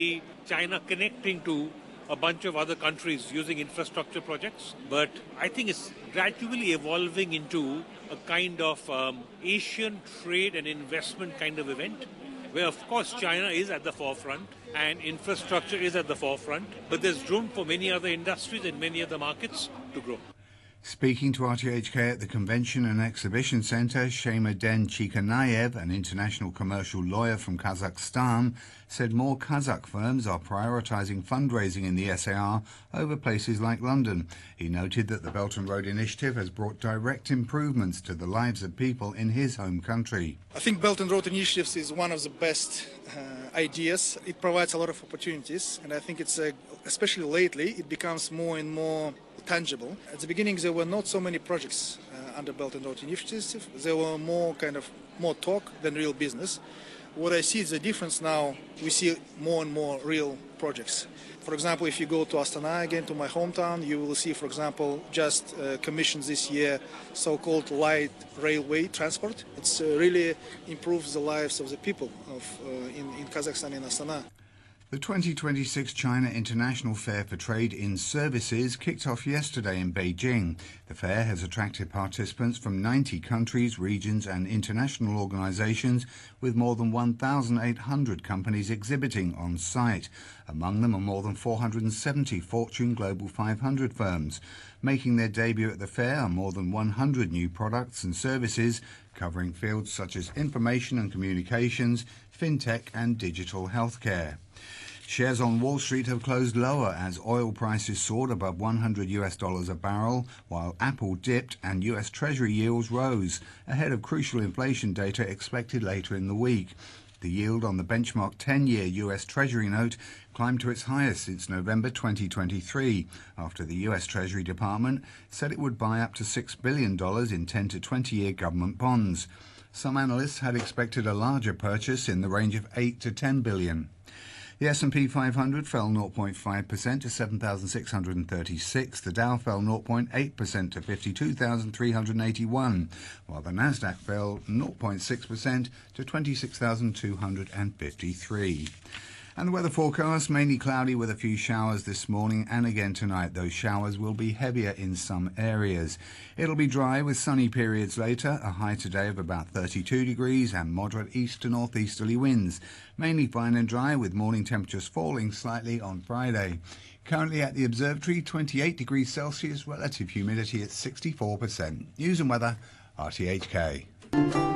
China connecting to a bunch of other countries using infrastructure projects. But I think it's gradually evolving into a kind of Asian trade and investment kind of event, where of course China is at the forefront and infrastructure is at the forefront, but there's room for many other industries and many other markets to grow. Speaking to RTHK at the Convention and Exhibition Centre, Sheymuddin Chikanayev, an international commercial lawyer from Kazakhstan, said more Kazakh firms are prioritising fundraising in the SAR over places like London. He noted that the Belt and Road Initiative has brought direct improvements to the lives of people in his home country. I think Belt and Road Initiative is one of the best ideas. It provides a lot of opportunities, and I think it's, especially lately, it becomes more and more tangible. At the beginning, there were not so many projects under Belt and Road Initiative. There were more talk than real business. What I see is the difference now. We see more and more real projects. For example, if you go to Astana again, to my hometown, you will see, for example, just commissioned this year so-called light railway transport. It's really improves the lives of the people in Kazakhstan and Astana. The 2026 China International Fair for Trade in Services kicked off yesterday in Beijing. The fair has attracted participants from 90 countries, regions and international organisations, with more than 1,800 companies exhibiting on site. Among them are more than 470 Fortune Global 500 firms. Making their debut at the fair are more than 100 new products and services covering fields such as information and communications, fintech and digital healthcare. Shares on Wall Street have closed lower as oil prices soared above $100 a barrel, while Apple dipped and US Treasury yields rose, ahead of crucial inflation data expected later in the week. The yield on the benchmark 10-year US Treasury note climbed to its highest since November 2023, after the US Treasury Department said it would buy up to $6 billion in 10 to 20-year government bonds. Some analysts had expected a larger purchase in the range of 8 to 10 billion. The S&P 500 fell 0.5% to 7,636. The Dow fell 0.8% to 52,381, while the Nasdaq fell 0.6% to 26,253. And the weather forecast, mainly cloudy with a few showers this morning and again tonight. Those showers will be heavier in some areas. It'll be dry with sunny periods later, a high today of about 32 degrees and moderate east to northeasterly winds. Mainly fine and dry with morning temperatures falling slightly on Friday. Currently at the observatory, 28 degrees Celsius, relative humidity at 64%. News and weather, RTHK.